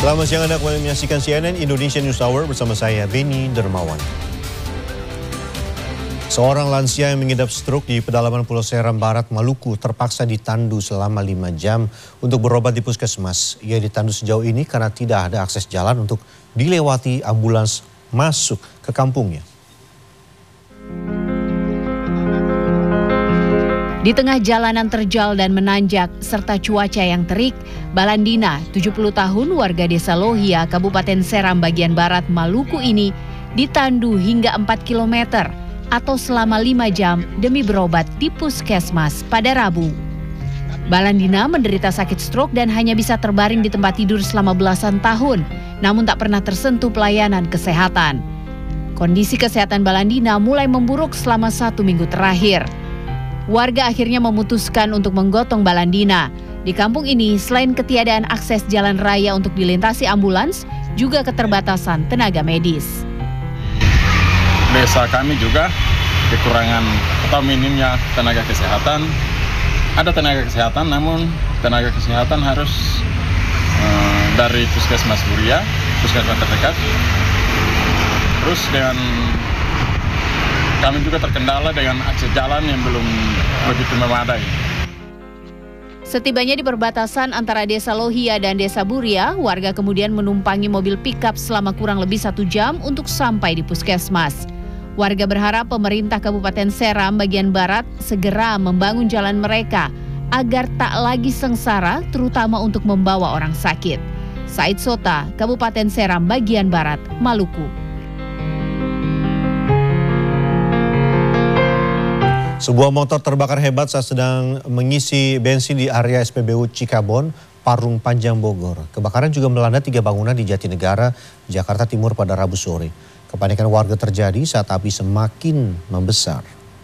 Selamat siang, Anda kembali menyaksikan CNN Indonesia News Hour bersama saya, Beni Dermawan. Seorang lansia yang mengidap stroke di pedalaman Pulau Seram Barat, Maluku terpaksa ditandu selama 5 jam untuk berobat di puskesmas. Ia ditandu sejauh ini karena tidak ada akses jalan untuk dilewati ambulans masuk ke kampungnya. Di tengah jalanan terjal dan menanjak serta cuaca yang terik, Balandina, 70 tahun, warga desa Lohia, Kabupaten Seram bagian barat Maluku ini ditandu hingga 4 km atau selama 5 jam demi berobat di puskesmas pada Rabu. Balandina menderita sakit stroke dan hanya bisa terbaring di tempat tidur selama belasan tahun, namun tak pernah tersentuh pelayanan kesehatan. Kondisi kesehatan Balandina mulai memburuk selama 1 minggu terakhir. Warga akhirnya memutuskan untuk menggotong Balandina. Di kampung ini, selain ketiadaan akses jalan raya untuk dilintasi ambulans, juga keterbatasan tenaga medis. Desa kami juga kekurangan atau minimnya tenaga kesehatan. Ada tenaga kesehatan, namun tenaga kesehatan harus dari puskesmas Buria, puskesmas terdekat. Terus dengan kami juga terkendala dengan akses jalan yang belum begitu memadai. Setibanya di perbatasan antara desa Lohia dan desa Buria, warga kemudian menumpangi mobil pickup selama kurang lebih 1 jam untuk sampai di puskesmas. Warga berharap pemerintah Kabupaten Seram bagian barat segera membangun jalan mereka agar tak lagi sengsara, terutama untuk membawa orang sakit. Said Sota, Kabupaten Seram bagian barat, Maluku. Sebuah motor terbakar hebat saat sedang mengisi bensin di area SPBU Cikabon, Parung Panjang, Bogor. Kebakaran juga melanda 3 bangunan di Jatinegara, Jakarta Timur pada Rabu sore. Kepanikan warga terjadi saat api semakin membesar.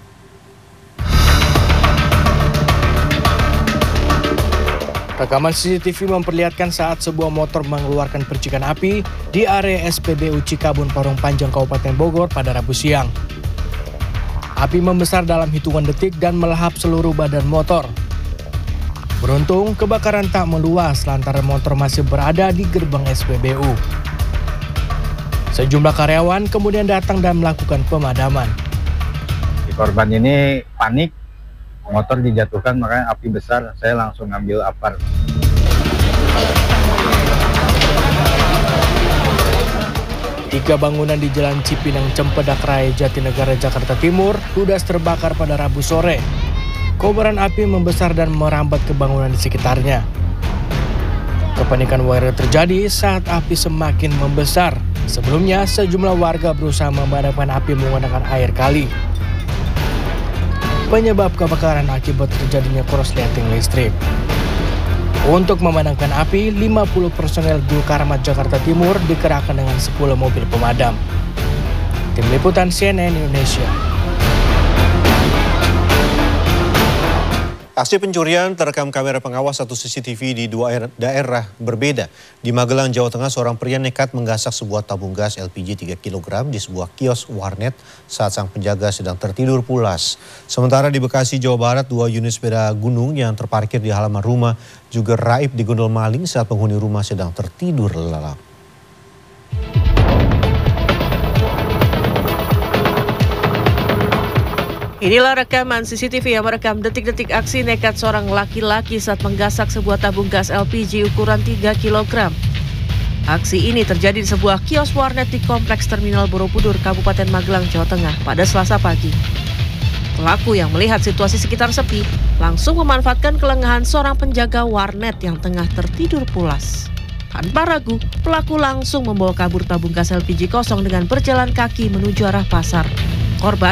Rekaman CCTV memperlihatkan saat sebuah motor mengeluarkan percikan api di area SPBU Cikabon, Parung Panjang, Kabupaten Bogor pada Rabu siang. Api membesar dalam hitungan detik dan melahap seluruh badan motor. Beruntung, kebakaran tak meluas lantaran motor masih berada di gerbang SPBU. Sejumlah karyawan kemudian datang dan melakukan pemadaman. Korban ini panik, motor dijatuhkan makanya api besar, saya langsung ngambil apar. Tiga bangunan di Jalan Cipinang Cempedak Raya, Jatinegara, Jakarta Timur ludes terbakar pada Rabu sore. Kobaran api membesar dan merambat ke bangunan di sekitarnya. Kepanikan warga terjadi saat api semakin membesar. Sebelumnya, sejumlah warga berusaha memadamkan api menggunakan air kali. Penyebab kebakaran akibat terjadinya korsleting listrik. Untuk memadamkan api, 50 personel Gul Karmat Jakarta Timur dikerahkan dengan 10 mobil pemadam. Tim Liputan CNN Indonesia. Aksi pencurian terekam kamera pengawas satu CCTV di 2 daerah berbeda. Di Magelang, Jawa Tengah, seorang pria nekat menggasak sebuah tabung gas LPG 3 kg di sebuah kios warnet saat sang penjaga sedang tertidur pulas. Sementara di Bekasi, Jawa Barat, 2 unit sepeda gunung yang terparkir di halaman rumah juga raib digondol maling saat penghuni rumah sedang tertidur lelap. Inilah rekaman CCTV yang merekam detik-detik aksi nekat seorang laki-laki saat menggasak sebuah tabung gas LPG ukuran 3 kg. Aksi ini terjadi di sebuah kios warnet di Kompleks Terminal Borobudur, Kabupaten Magelang, Jawa Tengah pada Selasa pagi. Pelaku yang melihat situasi sekitar sepi langsung memanfaatkan kelengahan seorang penjaga warnet yang tengah tertidur pulas. Tanpa ragu, pelaku langsung membawa kabur tabung gas LPG kosong dengan berjalan kaki menuju arah pasar. Korban